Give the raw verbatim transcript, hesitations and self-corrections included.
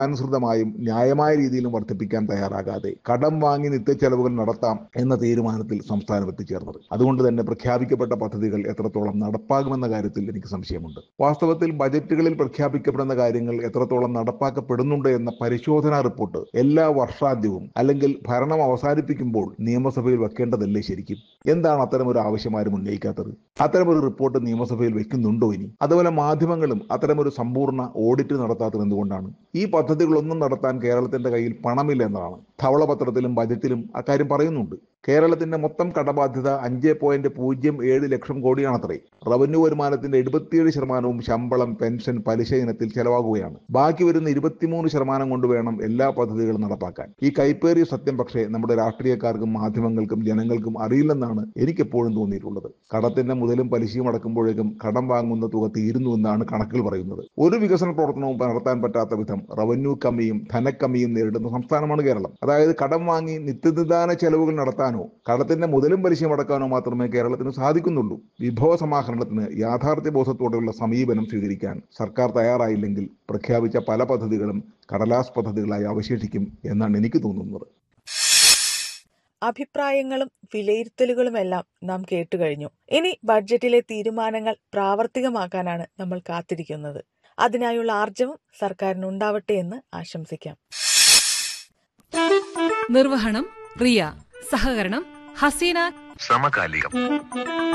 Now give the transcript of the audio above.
അനുസൃതമായും ന്യായമായ രീതിയിലും വർദ്ധിപ്പിക്കാൻ തയ്യാറാകാതെ കടം വാങ്ങി നിത്യച്ചെലവുകൾ നടത്താം എന്ന തീരുമാനത്തിൽ സംസ്ഥാനം എത്തിച്ചേർന്നത്. അതുകൊണ്ട് തന്നെ പ്രഖ്യാപിക്കപ്പെട്ട പദ്ധതികൾ എത്രത്തോളം നടപ്പാകുമെന്ന കാര്യത്തിൽ എനിക്ക് സംശയമുണ്ട്. വാസ്തവത്തിൽ ബജറ്റുകളിൽ പ്രഖ്യാപിക്കപ്പെടുന്ന കാര്യങ്ങൾ എത്രത്തോളം നടപ്പാക്കപ്പെടുന്നുണ്ട് എന്ന പരിശോധനാ റിപ്പോർട്ട് എല്ലാ വർഷാന്ത്യവും അല്ലെങ്കിൽ ഭരണം അവസാനിപ്പിക്കുമ്പോൾ നിയമസഭയിൽ വെക്കേണ്ടതല്ലേ ശരിക്കും? എന്താണ് അത്തരമൊരു ആവശ്യം ആരും ഉന്നയിക്കാത്തത്? അത്തരമൊരു റിപ്പോർട്ട് നിയമസഭയിൽ വെക്കുന്നുണ്ടോ ഇനി? അതുപോലെ മാധ്യമങ്ങളും അത്തരമൊരു സമ്പൂർണ്ണ ഓഡിറ്റ് നടത്താത്തത് എന്തുകൊണ്ടാണ്? ഈ പദ്ധതികളൊന്നും നടത്താൻ കേരളത്തിന്റെ കയ്യിൽ പണമില്ല എന്നതാണ്. ധവളപത്രത്തിലും ബജറ്റിലും അക്കാര്യം പറയുന്നുണ്ട്. കേരളത്തിന്റെ മൊത്തം കടബാധ്യത അഞ്ച് പോയിന്റ് പൂജ്യം ഏഴ് ലക്ഷം കോടിയാണത്രേ. റവന്യൂ വരുമാനത്തിന്റെ എഴുപത്തിയേഴ് ശതമാനവും ശമ്പളം, പെൻഷൻ, പലിശ ഇനത്തിൽ ചെലവാകുകയാണ്. ബാക്കി വരുന്ന ഇരുപത്തിമൂന്ന് ശതമാനം കൊണ്ട് വേണം എല്ലാ പദ്ധതികളും നടപ്പാക്കാൻ. ഈ കൈപ്പേറിയ സത്യം പക്ഷേ നമ്മുടെ രാഷ്ട്രീയക്കാർക്കും മാധ്യമങ്ങൾക്കും ജനങ്ങൾക്കും അറിയില്ലെന്നാണ് എനിക്കെപ്പോഴും തോന്നിയിട്ടുള്ളത്. കടത്തിന്റെ മുതലും പലിശയും അടക്കുമ്പോഴേക്കും കടം വാങ്ങുന്ന തുക തീരുന്നു എന്നാണ് കണക്കുകൾ പറയുന്നത്. ഒരു വികസന പ്രവർത്തനവും നടത്താൻ പറ്റാത്ത വിധം റവന്യൂ കമ്മിയും ധനക്കമ്മിയും നേരിടുന്ന സംസ്ഥാനമാണ് കേരളം. അതായത് കടം വാങ്ങി നിത്യനിദാന ചെലവുകൾ നടത്താനോ കടത്തിന്റെ മുതലും പലിശയും അടക്കാനോ മാത്രമേ കേരളത്തിന് സാധിക്കുന്നുള്ളൂ. വിഭവ സമാഹരണത്തിന് യാഥാർത്ഥ്യ ബോധത്തോടെയുള്ള സമീപനം സ്വീകരിക്കാൻ സർക്കാർ തയ്യാറായില്ലെങ്കിൽ പ്രഖ്യാപിച്ച പല പദ്ധതികളും കടലാസ് പദ്ധതികളായി അവശേഷിക്കും എന്നാണ് എനിക്ക് തോന്നുന്നത്. അഭിപ്രായങ്ങളും വിലയിരുത്തലുകളുമെല്ലാം നാം കേട്ടുകഴിഞ്ഞു. ഇനി ബഡ്ജറ്റിലെ തീരുമാനങ്ങൾ പ്രാവർത്തികമാക്കാനാണ് നമ്മൾ കാത്തിരിക്കുന്നത്. അതിനായുള്ള ആർജവം സർക്കാരിനുണ്ടാവട്ടെ എന്ന് ആശംസിക്കാം. നിർവഹണം റിയ, സഹകരണം ഹസീന. സമകാലികം.